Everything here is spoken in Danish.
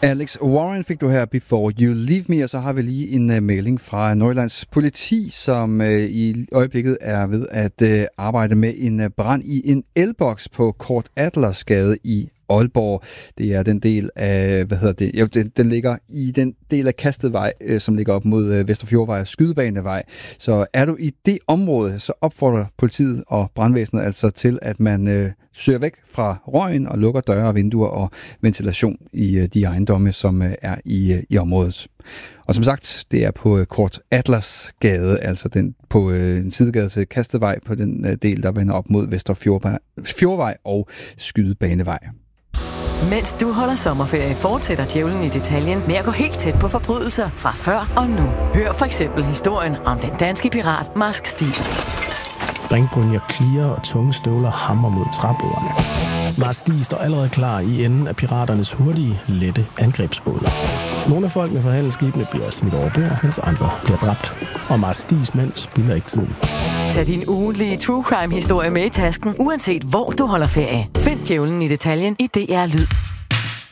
Alex Warren fik du her, Before You Leave Me, og så har vi lige en melding fra Nordjyllands politi, som i øjeblikket er ved at arbejde med en brand i en elboks på Kort Adlersgade i Aalborg. Det er den del af, den ligger i den del af Kastedvej, som ligger op mod Vesterfjordvej og Skydebanevej. Så er du i det område, så opfordrer politiet og brandvæsenet altså til, at man søger væk fra røgen og lukker døre og vinduer og ventilation i de ejendomme, som er i området. Og som sagt, det er på Kort Adlersgade, altså den på en sidegade til Kastedvej, på den del, der vender op mod Vesterfjordvej og Skydebanevej. Mens du holder sommerferie, fortsætter djævlen i detaljen med at gå helt tæt på forbrydelser fra før og nu. Hør for eksempel historien om den danske pirat Marsk Stig. Ringbrynjer klirer og tunge støvler hammer mod træbordene. Marsk Stig står allerede klar i enden af piraternes hurtige, lette angrebsbåder. Nogle af folkene fra handelsskibene bliver smidt over bord, mens andre bliver dræbt. Og Marsk Stigs mænd spilder ikke tiden. Tag din ugentlige true crime historie med i tasken, uanset hvor du holder ferie. Find djævlen i detaljen i DR Lyd.